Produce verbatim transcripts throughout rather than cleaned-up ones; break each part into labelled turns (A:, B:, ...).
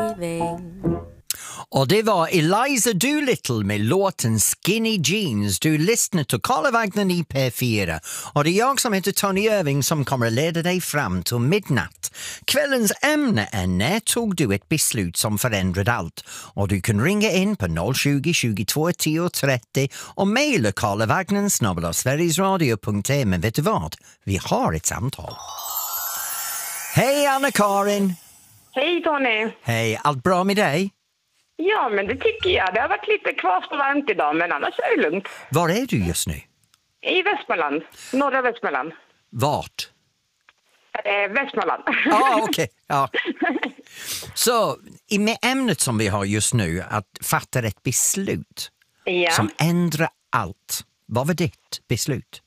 A: leaving.
B: Och det var Eliza Doolittle med låten Skinny Jeans. Du lyssnar till Karla Wagner i P fyra. Och det är jag som heter Tony Irving som kommer att leda dig fram till midnatt. Kvällens ämne är när tog du ett beslut som förändrade allt? Och du kan ringa in på noll tjugo, tjugotvå, tio, trettio och mejla Karla Wagner snabel-a sverigesradio punkt se. Men vet du vad? Vi har ett samtal. Hej Anna-Karin!
C: Hej Tony!
B: Hej, allt bra med dig?
C: Ja, men det tycker jag. Det har varit lite kvast och varmt idag, men annars är det lugnt.
B: Var är du just nu?
C: I Västmanland. Norra Västmanland.
B: Vart?
C: Eh, Västmanland.
B: Ah, okej. Okay. Ja. Så, i med ämnet som vi har just nu, att fatta ett beslut
C: Ja.
B: som ändrar allt. Vad var ditt beslut?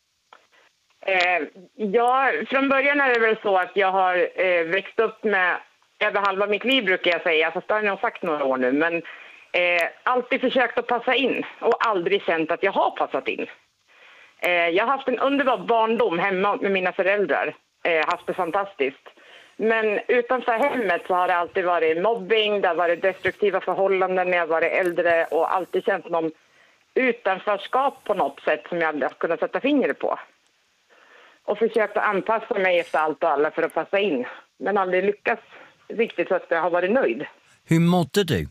C: Eh, ja, från början är det väl så att jag har eh, växt upp med över halva mitt liv brukar jag säga, fast det har jag nog sagt några år nu, men eh, alltid försökt att passa in och aldrig känt att jag har passat in. Eh, jag har haft en underbar barndom hemma med mina föräldrar, eh, haft det fantastiskt. Men utanför hemmet så har det alltid varit mobbing, det har varit destruktiva förhållanden när jag varit äldre och alltid känt någon utanförskap på något sätt som jag aldrig har kunnat sätta fingret på. Och försökt att anpassa mig efter allt och alla för att passa in, men aldrig lyckats riktigt så att jag har varit nöjd.
B: Hur mådde du?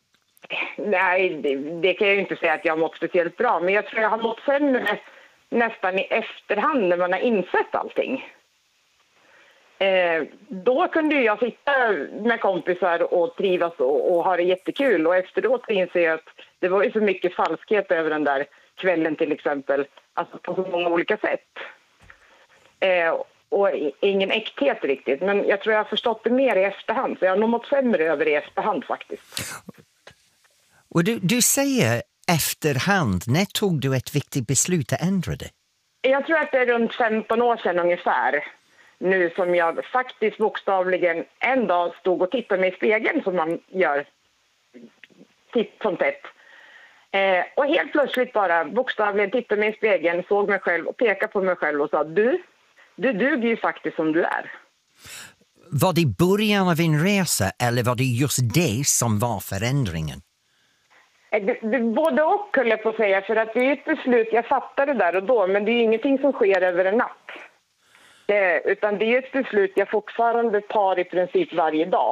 C: Nej, det, det kan jag ju inte säga att jag har mått speciellt bra. Men jag tror jag har mått sämre nästan i efterhand när man har insett allting. Eh, då kunde jag sitta med kompisar och trivas och, och ha det jättekul. Och efteråt inser jag att det var ju så mycket falskhet över den där kvällen till exempel. Alltså på så många olika sätt. Eh, Och ingen äkthet riktigt. Men jag tror jag har förstått det mer i efterhand. Så jag har nog mått sämre över i efterhand faktiskt.
B: Och du, du säger efterhand. När tog du ett viktigt beslut att ändra det?
C: Jag tror att det är runt femton år sedan ungefär. Nu som jag faktiskt bokstavligen en dag stod och tittade mig i spegeln som man gör titt som tätt. Eh, och helt plötsligt bara bokstavligen tittade mig i spegeln, såg mig själv och pekade på mig själv och sa du... Du duger ju faktiskt som du är.
B: Var det början av en resa eller var det just det som var förändringen?
C: Det, det, både och höll jag på att säga, för att det är ett beslut, jag fattade där och då, men det är ingenting som sker över en natt. Det, utan det är ett beslut jag fortfarande tar i princip varje dag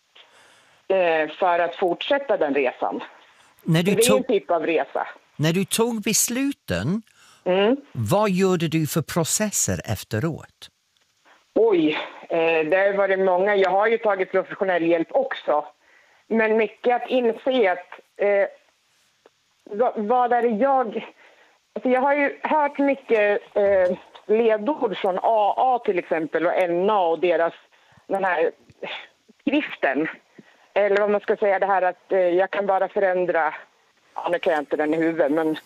C: eh, för att fortsätta den resan.
B: När du
C: det är
B: tog,
C: en typ av resa.
B: När du tog besluten, mm. vad gjorde du för processer efteråt?
C: Oj, eh, det har varit många. Jag har ju tagit professionell hjälp också. Men mycket att inse att eh, vad, vad är det jag... Alltså jag har ju hört mycket eh, ledord från A A till exempel och N A och deras den här skriften. Eller vad man ska säga det här att eh, jag kan bara förändra, ja, nu kan jag inte den i huvudet, men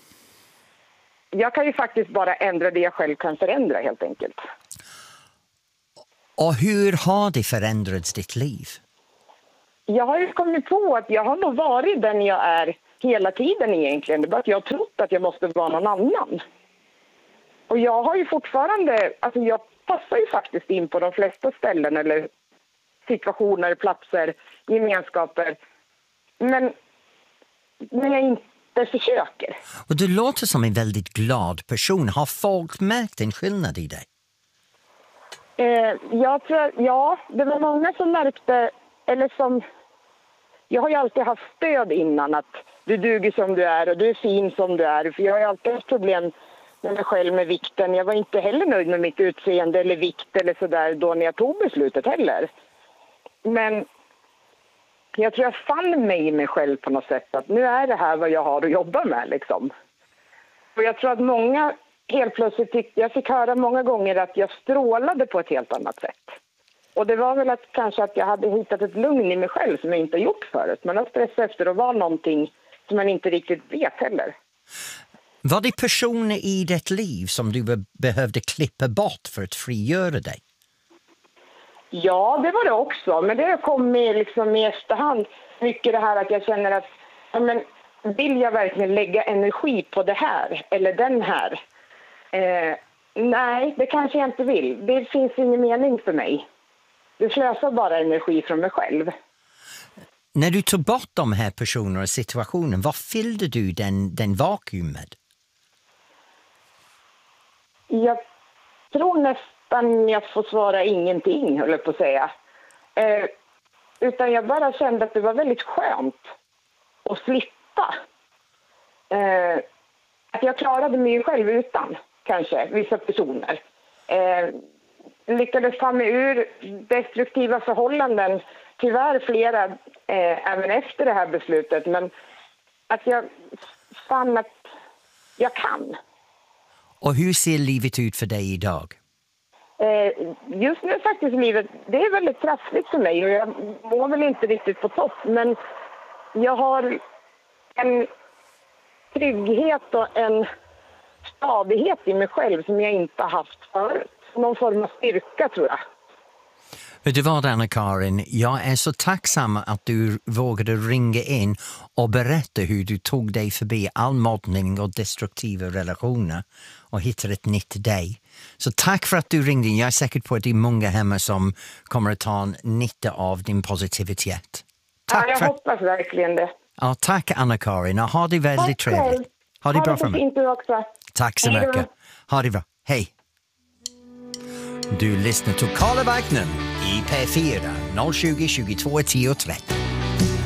C: jag kan ju faktiskt bara ändra det jag själv kan förändra helt enkelt.
B: Och hur har det förändrats ditt liv?
C: Jag har ju kommit på att jag har nog varit den jag är hela tiden egentligen. Det är bara att jag har trott att jag måste vara någon annan. Och jag har ju fortfarande, alltså jag passar ju faktiskt in på de flesta ställen eller situationer, platser, gemenskaper. Men när jag inte försöker.
B: Och du låter som en väldigt glad person. Har folk märkt en skillnad i dig?
C: Eh, jag tror, ja, det var många som märkte, eller som... Jag har ju alltid haft stöd innan att du duger som du är och du är fin som du är. För jag har ju alltid haft problem med mig själv med vikten. Jag var inte heller nöjd med mitt utseende eller vikt eller sådär då när jag tog beslutet heller. Men jag tror jag fann mig i mig själv på något sätt att nu är det här vad jag har att jobba med liksom. Och jag tror att många helt plötsligt tyckte, jag fick höra många gånger att jag strålade på ett helt annat sätt. Och det var väl att kanske att jag hade hittat ett lugn i mig själv som jag inte har gjort förut. Man har stressat efter att vara någonting som man inte riktigt vet heller.
B: Var det personer i ditt liv som du behövde klippa bort för att frigöra dig?
C: Ja, det var det också. Men det kom med liksom i efterhand. Mycket det här att jag känner att ja, men, vill jag verkligen lägga energi på det här eller den här? Eh, nej, det kanske jag inte vill. Det finns ingen mening för mig. Det slösar bara energi från mig själv.
B: när du tog bort de här personerna och situationen, vad fyllde du den, den vakuum med?
C: Jag tror nästan jag får svara ingenting, höll jag på att säga. Eh, utan jag bara kände att det var väldigt skönt att slippa. Eh, att jag klarade mig själv utan, kanske, vissa personer. Eh, lyckades ta mig ur destruktiva förhållanden, tyvärr flera eh, även efter det här beslutet. Men att jag fann att jag kan.
B: Och hur ser livet ut för dig idag?
C: Eh, just nu faktiskt livet, det är väldigt trassligt för mig och jag mår väl inte riktigt på topp. Men jag har en trygghet och en stadighet i mig själv som jag inte har haft förut. Någon form av styrka, tror jag.
B: Vet du vad, Anna-Karin? Jag är så tacksam att du vågade ringa in och berätta hur du tog dig förbi all mobbning och destruktiva relationer och hittade ett nytt dig. Så tack för att du ringde in. Jag är säker på att det är många hemma som kommer att ta en nytta av din positivitet. Tack
C: ja, jag
B: för...
C: hoppas verkligen det.
B: Ja, tack Anna-Karin. Ha det väldigt
C: tack
B: trevligt.
C: Själv.
B: Ha det
C: ha
B: bra
C: det
B: för mig.
C: Fint du också.
B: Tack så
C: Hej då.
B: mycket. Ha det bra. Hej. Du lyssnar till Karla Wagner i P fyra noll tjugo, tjugotvå, tio, trettio.